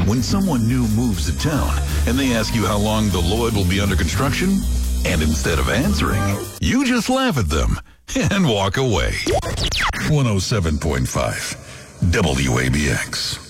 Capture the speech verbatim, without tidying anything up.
when someone new moves to town and they ask you how long the Lloyd will be under construction, and instead of answering, you just laugh at them and walk away. one oh seven point five W A B X.